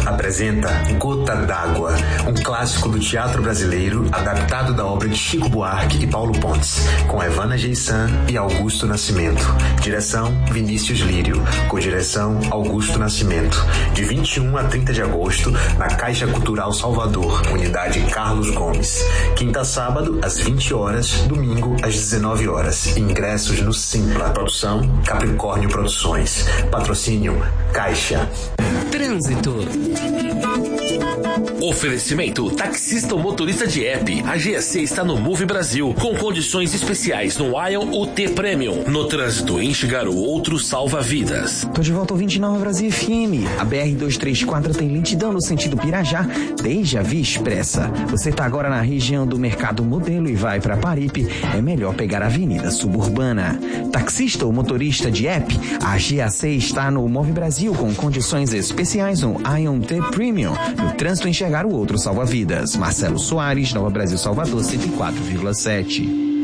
apresenta Gota d'Água, um clássico do teatro brasileiro adaptado da obra de Chico Buarque e Paulo Pontes, com Evana Geissan e Augusto Nascimento. Direção Vinícius Lírio, co-direção Augusto Nascimento. De 21 a 30 de agosto, na Caixa Cultural Salvador, unidade Carlos Gomes. Quinta a sábado, às 20 horas, domingo, às 19 horas. Ingressos no Simpla. Produção Capricórnio Produções. Patrocínio Caixa. Trânsito. Oferecimento taxista ou motorista de app. A GAC está no Move Brasil, com condições especiais no Ion UT Premium. No trânsito, enxergar o outro salva vidas. Tô de volta ao 29 Brasil FM. A BR-234 tem lentidão no sentido Pirajá, desde a Via Expressa. Você tá agora na região do Mercado Modelo e vai para Paripe, é melhor pegar a Avenida Suburbana. Taxista ou motorista de app, a GAC está no Move Brasil com condições especiais no Ion T Premium. No trânsito, enxergar o outro salva-vidas. Marcelo Soares, Nova Brasil Salvador, 104,7.